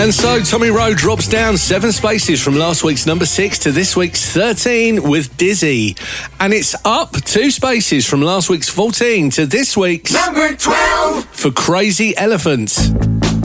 And so Tommy Rowe drops down 7 spaces from last week's number 6 to this week's 13 with Dizzy. And it's up 2 spaces from last week's 14 to this week's number 12 for Crazy Elephant.